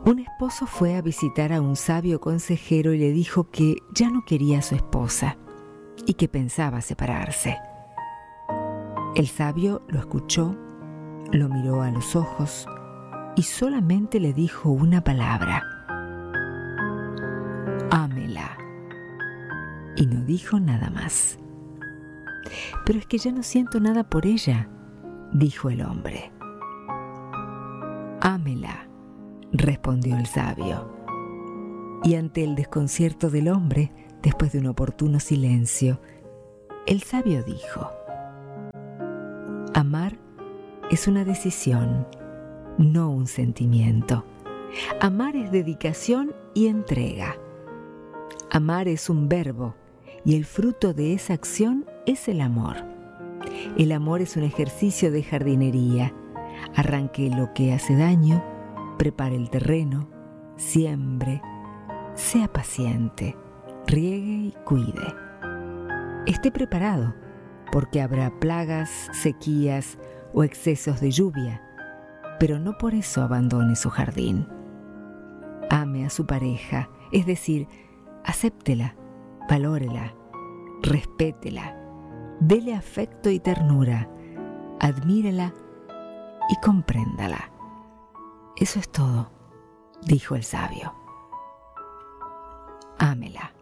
Un esposo fue a visitar a un sabio consejero y le dijo que ya no quería a su esposa y que pensaba separarse. El sabio lo escuchó, lo miró a los ojos y solamente le dijo una palabra: ámela. Y no dijo nada más. Pero es que ya no siento nada por ella, dijo el hombre. Ámela, respondió el sabio. Y ante el desconcierto del hombre, después de un oportuno silencio, el sabio dijo: amar es una decisión, no un sentimiento. Amar es dedicación y entrega. Amar es un verbo y el fruto de esa acción es el amor. El amor es un ejercicio de jardinería. Arranque lo que hace daño, prepare el terreno, siembre, sea paciente, riegue y cuide. Esté preparado, porque habrá plagas, sequías o excesos de lluvia, pero no por eso abandone su jardín. Ame a su pareja, es decir, acéptela, valórela, respétela, dele afecto y ternura, admírela y compréndala. Eso es todo, dijo el sabio. Ámela.